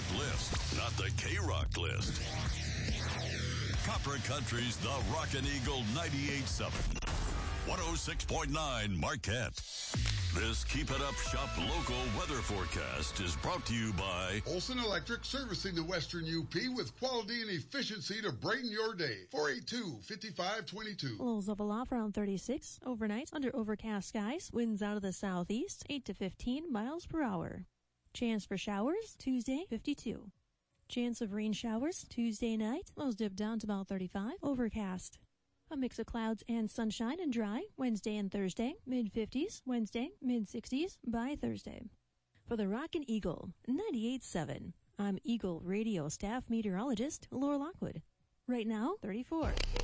list, not the K-Rock list. Copper Country's The Rockin' Eagle 98.7. 106.9 Marquette. This Keep It Up Shop local weather forecast is brought to you by Olson Electric, servicing the Western UP with quality and efficiency to brighten your day. 482-5522. Lows of aloft around 36. Overnight, under overcast skies. Winds out of the southeast, 8 to 15 miles per hour. Chance for showers, Tuesday, 52. Chance of rain showers, Tuesday night. Lows dip down to about 35. Overcast. A mix of clouds and sunshine and dry Wednesday and Thursday, mid-50s, Wednesday, mid-60s by Thursday. For the Rockin' Eagle 98.7, I'm Eagle Radio staff meteorologist Laura Lockwood. Right now, 34.